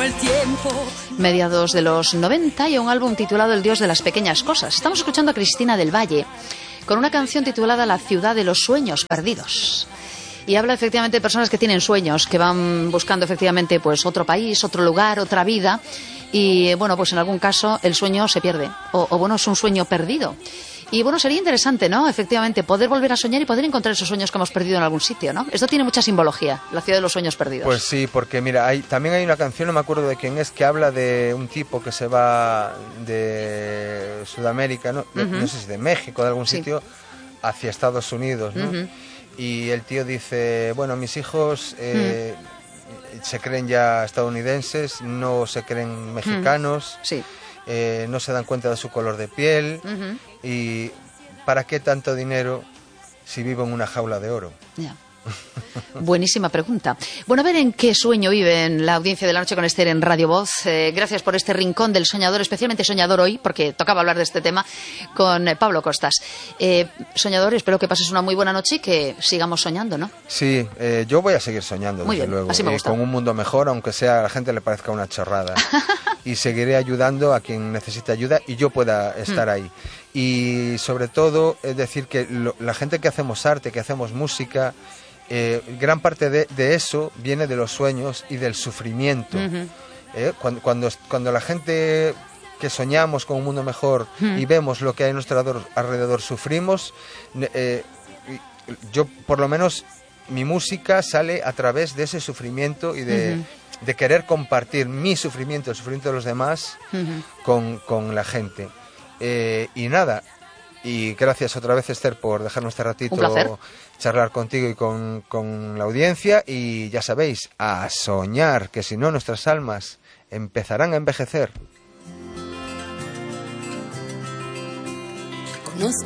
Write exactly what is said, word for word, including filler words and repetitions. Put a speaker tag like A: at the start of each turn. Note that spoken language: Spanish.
A: el tiempo.
B: Mediados de los noventa y un álbum titulado El Dios de las Pequeñas Cosas. Estamos escuchando a Cristina del Valle con una canción titulada La Ciudad de los Sueños Perdidos. Y habla efectivamente de personas que tienen sueños, que van buscando efectivamente pues otro país, otro lugar, otra vida. Y bueno, pues en algún caso el sueño se pierde. O, o bueno, es un sueño perdido. Y bueno, sería interesante, ¿no? Efectivamente, poder volver a soñar y poder encontrar esos sueños que hemos perdido en algún sitio, ¿no? Esto tiene mucha simbología, la ciudad de los sueños perdidos.
C: Pues sí, porque mira, hay, también hay una canción, no me acuerdo de quién es, que habla de un tipo que se va de Sudamérica, ¿no? Uh-huh. No sé si de México, de algún sitio, sí, hacia Estados Unidos, ¿no? Uh-huh. Y el tío dice, bueno, mis hijos eh, uh-huh. se creen ya estadounidenses, no se creen mexicanos.
B: Uh-huh. Sí.
C: Eh, no se dan cuenta de su color de piel. Uh-huh. Y ¿para qué tanto dinero si vivo en una jaula de oro?
B: Yeah. Buenísima pregunta. Bueno, a ver en qué sueño vive en la audiencia de la noche con Esther en Radio Voz. Eh, gracias por este rincón del soñador, especialmente soñador hoy, porque tocaba hablar de este tema con eh, Pablo Costas. Eh, soñador, espero que pases una muy buena noche y que sigamos soñando, ¿no?
C: Sí, eh, yo voy a seguir soñando,
B: muy
C: desde
B: bien,
C: luego,
B: así me gusta.
C: Eh, con un mundo mejor, aunque sea a la gente le parezca una chorrada. Y seguiré ayudando a quien necesite ayuda y yo pueda estar mm. ahí. Y sobre todo, es decir, que lo, la gente que hacemos arte, que hacemos música, eh, gran parte de, de eso viene de los sueños y del sufrimiento. Uh-huh. eh, cuando, cuando, cuando la gente que soñamos con un mundo mejor uh-huh. y vemos lo que hay a nuestro alrededor, alrededor sufrimos, eh, yo por lo menos mi música sale a través de ese sufrimiento y de... Uh-huh. de querer compartir mi sufrimiento, el sufrimiento de los demás uh-huh. con, con la gente. Eh, y nada, y gracias otra vez, Esther, por dejarnos este ratito charlar contigo y con, con la audiencia. Y ya sabéis, a soñar, que si no nuestras almas empezarán a envejecer.